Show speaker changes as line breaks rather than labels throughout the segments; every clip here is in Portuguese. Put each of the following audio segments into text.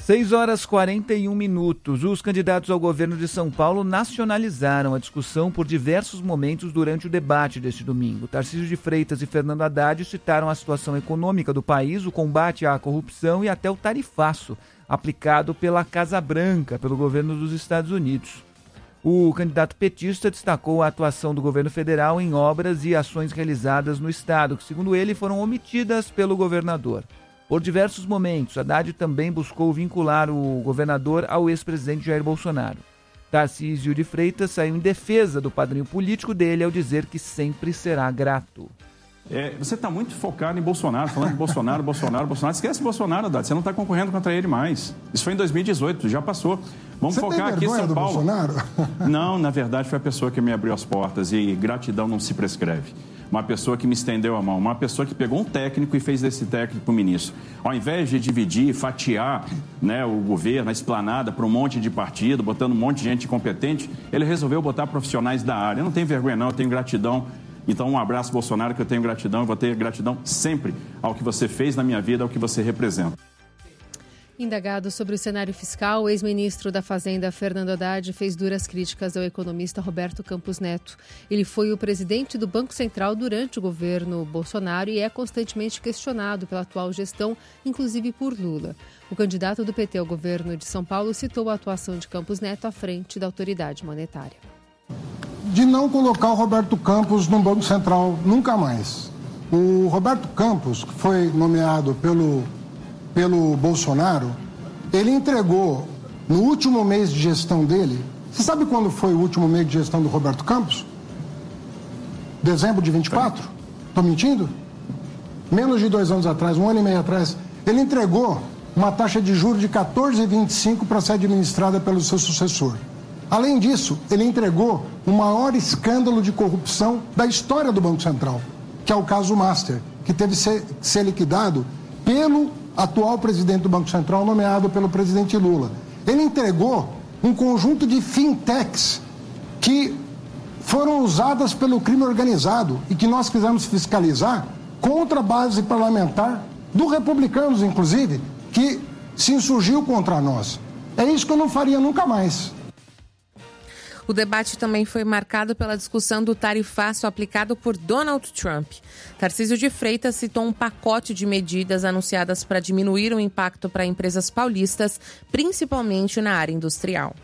6h41. Os candidatos ao governo de São Paulo nacionalizaram a discussão por diversos momentos durante o debate deste domingo. Tarcísio de Freitas e Fernando Haddad citaram a situação econômica do país, o combate à corrupção e até o tarifaço aplicado pela Casa Branca, pelo governo dos Estados Unidos. O candidato petista destacou a atuação do governo federal em obras e ações realizadas no estado, que, segundo ele, foram omitidas pelo governador. Por diversos momentos, Haddad também buscou vincular o governador ao ex-presidente Jair Bolsonaro. Tarcísio de Freitas saiu em defesa do padrinho político dele ao dizer que sempre será grato.
Você está muito focado em Bolsonaro, falando de Bolsonaro. Esquece Bolsonaro, Haddad, você não está concorrendo contra ele mais. Isso foi em 2018, já passou. Vamos focar aqui em São Paulo.
Bolsonaro?
Não, na verdade foi a pessoa que me abriu as portas e gratidão não se prescreve. Uma pessoa que me estendeu a mão, uma pessoa que pegou um técnico e fez desse técnico o ministro. Ao invés de dividir, fatiar, né, o governo, a esplanada para um monte de partido, botando um monte de gente incompetente, ele resolveu botar profissionais da área. Eu não tenho vergonha não, eu tenho gratidão. Então um abraço, Bolsonaro, que eu tenho gratidão, eu vou ter gratidão sempre ao que você fez na minha vida, ao que você representa.
Indagado sobre o cenário fiscal, o ex-ministro da Fazenda, Fernando Haddad, fez duras críticas ao economista Roberto Campos Neto. Ele foi o presidente do Banco Central durante o governo Bolsonaro e é constantemente questionado pela atual gestão, inclusive por Lula. O candidato do PT ao governo de São Paulo citou a atuação de Campos Neto à frente da autoridade monetária.
De não colocar o Roberto Campos no Banco Central nunca mais. O Roberto Campos, que foi nomeado pelo Bolsonaro, ele entregou no último mês de gestão dele. Você sabe quando foi o último mês de gestão do Roberto Campos? Dezembro de 24? Estou mentindo? Menos de 2 anos atrás, 1 ano e meio atrás. Ele entregou uma taxa de juros de 14,25 para ser administrada pelo seu sucessor. Além disso, ele entregou o maior escândalo de corrupção da história do Banco Central, que é o caso Master, que teve que ser liquidado pelo atual presidente do Banco Central, nomeado pelo presidente Lula. Ele entregou um conjunto de fintechs que foram usadas pelo crime organizado e que nós quisemos fiscalizar contra a base parlamentar do Republicanos, inclusive, que se insurgiu contra nós. É isso que eu não faria nunca mais.
O debate também foi marcado pela discussão do tarifaço aplicado por Donald Trump. Tarcísio de Freitas citou um pacote de medidas anunciadas para diminuir o impacto para empresas paulistas, principalmente na área industrial.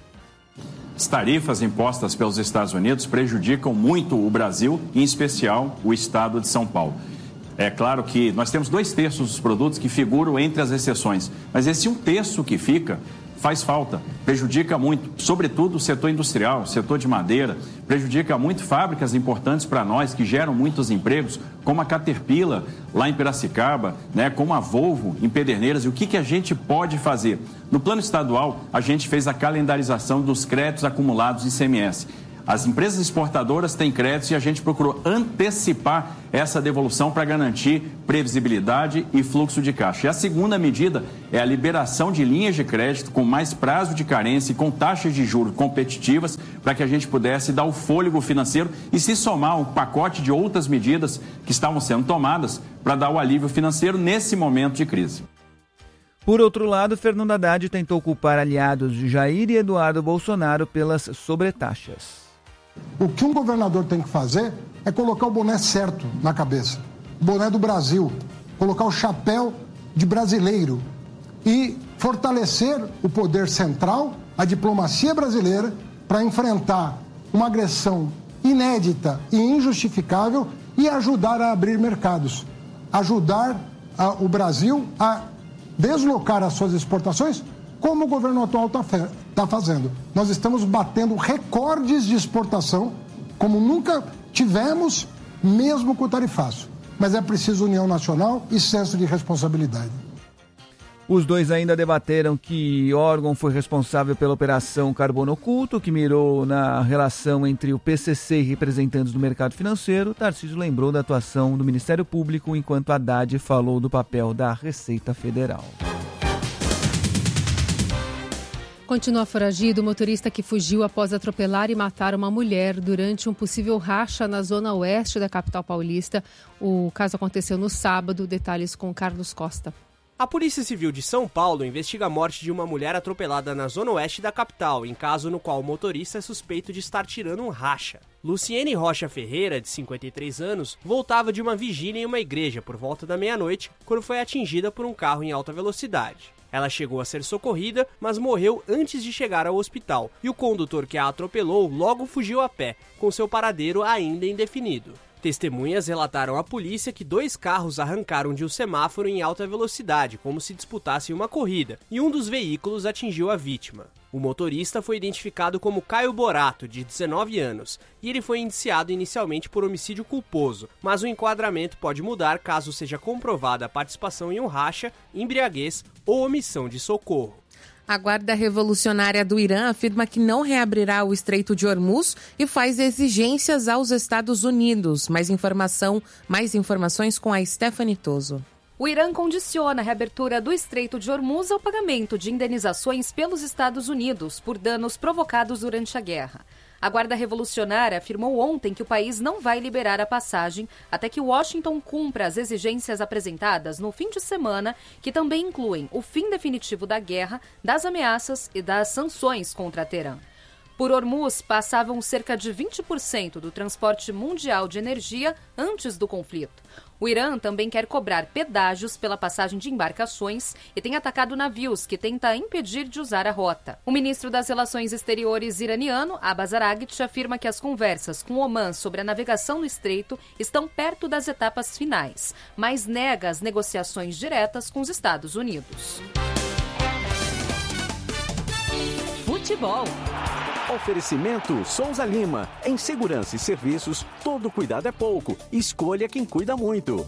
As tarifas impostas pelos Estados Unidos prejudicam muito o Brasil, em especial o estado de São Paulo. É claro que nós temos 2/3 dos produtos que figuram entre as exceções, mas esse 1/3 que fica faz falta, prejudica muito, sobretudo o setor industrial, o setor de madeira, prejudica muito fábricas importantes para nós, que geram muitos empregos, como a Caterpillar, lá em Piracicaba, né, como a Volvo, em Pederneiras. E o que a gente pode fazer? No plano estadual, a gente fez a calendarização dos créditos acumulados de ICMS. As empresas exportadoras têm créditos e a gente procurou antecipar essa devolução para garantir previsibilidade e fluxo de caixa. E a segunda medida é a liberação de linhas de crédito com mais prazo de carência e com taxas de juros competitivas para que a gente pudesse dar o fôlego financeiro e se somar a um pacote de outras medidas que estavam sendo tomadas para dar o alívio financeiro nesse momento de crise.
Por outro lado, Fernando Haddad tentou culpar aliados de Jair e Eduardo Bolsonaro pelas sobretaxas.
O que um governador tem que fazer é colocar o boné certo na cabeça. O boné do Brasil. Colocar o chapéu de brasileiro. E fortalecer o poder central, a diplomacia brasileira, para enfrentar uma agressão inédita e injustificável e ajudar a abrir mercados. Ajudar o Brasil a deslocar as suas exportações, como o governo atual está fazendo. Nós estamos batendo recordes de exportação, como nunca tivemos, mesmo com o tarifaço. Mas é preciso união nacional e senso de responsabilidade.
Os dois ainda debateram que órgão foi responsável pela Operação Carbono Oculto, que mirou na relação entre o PCC e representantes do mercado financeiro. Tarcísio lembrou da atuação do Ministério Público, enquanto Haddad falou do papel da Receita Federal.
Continua foragido o motorista que fugiu após atropelar e matar uma mulher durante um possível racha na zona oeste da capital paulista. O caso aconteceu no sábado. Detalhes com Carlos Costa.
A Polícia Civil de São Paulo investiga a morte de uma mulher atropelada na zona oeste da capital, em caso no qual o motorista é suspeito de estar tirando um racha. Luciene Rocha Ferreira, de 53 anos, voltava de uma vigília em uma igreja por volta da meia-noite, quando foi atingida por um carro em alta velocidade. Ela chegou a ser socorrida, mas morreu antes de chegar ao hospital, e o condutor que a atropelou logo fugiu a pé, com seu paradeiro ainda indefinido. Testemunhas relataram à polícia que 2 carros arrancaram de um semáforo em alta velocidade, como se disputassem uma corrida, e um dos veículos atingiu a vítima. O motorista foi identificado como Caio Borato, de 19 anos, e ele foi indiciado inicialmente por homicídio culposo, mas o enquadramento pode mudar caso seja comprovada a participação em um racha, embriaguez ou omissão de socorro.
A Guarda Revolucionária do Irã afirma que não reabrirá o Estreito de Hormuz e faz exigências aos Estados Unidos. Mais informações com a Stephanie Toso.
O Irã condiciona a reabertura do Estreito de Hormuz ao pagamento de indenizações pelos Estados Unidos por danos provocados durante a guerra. A Guarda Revolucionária afirmou ontem que o país não vai liberar a passagem até que Washington cumpra as exigências apresentadas no fim de semana, que também incluem o fim definitivo da guerra, das ameaças e das sanções contra Teherã. Por Hormuz, passavam cerca de 20% do transporte mundial de energia antes do conflito. O Irã também quer cobrar pedágios pela passagem de embarcações e tem atacado navios que tenta impedir de usar a rota. O ministro das Relações Exteriores iraniano, Abbas Araghchi, afirma que as conversas com Omã sobre a navegação no estreito estão perto das etapas finais, mas nega as negociações diretas com os Estados Unidos.
Futebol. Oferecimento Souza Lima. Em segurança e serviços, todo cuidado é pouco. Escolha quem cuida muito.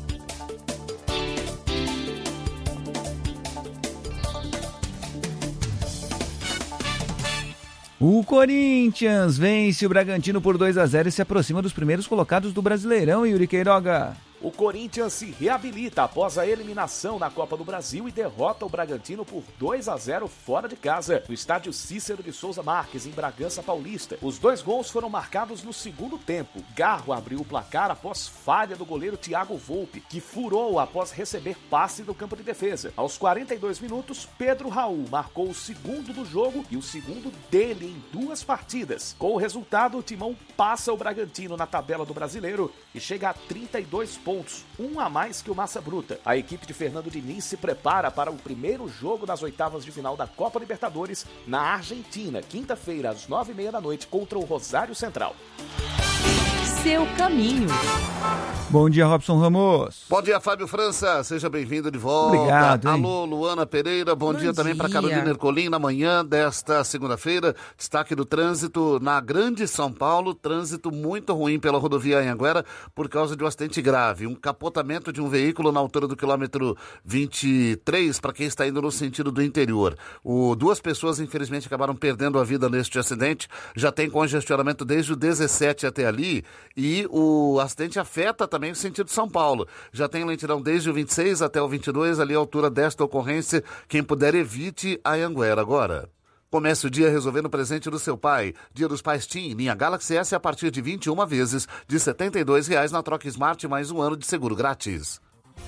O Corinthians vence o Bragantino por 2-0 e se aproxima dos primeiros colocados do Brasileirão, Yuri Queiroga.
O Corinthians se reabilita após a eliminação na Copa do Brasil e derrota o Bragantino por 2-0 fora de casa, no estádio Cícero de Souza Marques, em Bragança Paulista. Os 2 gols foram marcados no segundo tempo. Garro abriu o placar após falha do goleiro Thiago Volpe, que furou após receber passe do campo de defesa. Aos 42 minutos, Pedro Raul marcou o segundo do jogo e o segundo dele em 2 partidas. Com o resultado, o Timão passa o Bragantino na tabela do Brasileiro e chega a 32 pontos, um a mais que o Massa Bruta. A equipe de Fernando Diniz se prepara para o primeiro jogo das oitavas de final da Copa Libertadores na Argentina, quinta-feira, às 9h30 da noite, contra o Rosário Central.
Seu caminho.
Bom dia, Robson Ramos.
Bom dia, Fábio França. Seja bem-vindo de volta.
Obrigado. Hein?
Alô, Luana Pereira. Bom dia também para Carolina Ercolim. Na manhã desta segunda-feira, destaque do trânsito na Grande São Paulo. Trânsito muito ruim pela rodovia Anhanguera por causa de um acidente grave. Um capotamento de um veículo na altura do quilômetro 23 para quem está indo no sentido do interior. 2 pessoas, infelizmente, acabaram perdendo a vida neste acidente. Já tem congestionamento desde o 17 até ali. E o acidente afeta também o sentido de São Paulo. Já tem lentidão desde o 26 até o 22, ali à altura desta ocorrência. Quem puder, evite a Anhanguera agora. Comece o dia resolvendo o presente do seu pai. Dia dos Pais TIM, linha Galaxy S a partir de 21 vezes de R$ 72 na troca Smart, mais 1 ano de seguro grátis.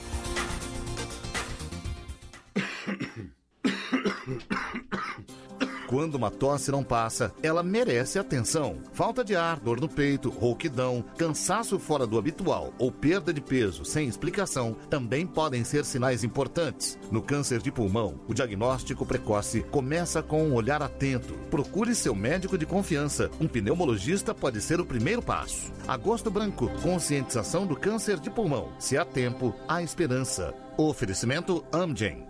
Quando uma tosse não passa, ela merece atenção. Falta de ar, dor no peito, rouquidão, cansaço fora do habitual ou perda de peso sem explicação também podem ser sinais importantes. No câncer de pulmão, o diagnóstico precoce começa com um olhar atento. Procure seu médico de confiança. Um pneumologista pode ser o primeiro passo. Agosto Branco, conscientização do câncer de pulmão. Se há tempo, há esperança. Oferecimento Amgen.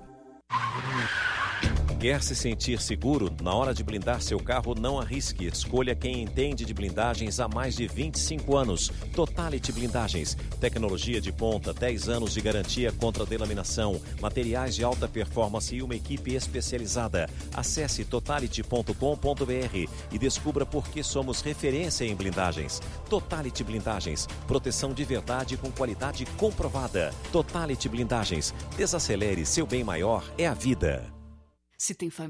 Quer se sentir seguro? Na hora de blindar seu carro, não arrisque. Escolha quem entende de blindagens há mais de 25 anos. Totality Blindagens. Tecnologia de ponta, 10 anos de garantia contra delaminação, materiais de alta performance e uma equipe especializada. Acesse totality.com.br e descubra por que somos referência em blindagens. Totality Blindagens. Proteção de verdade com qualidade comprovada. Totality Blindagens. Desacelere, seu bem maior é a vida.
Se tem família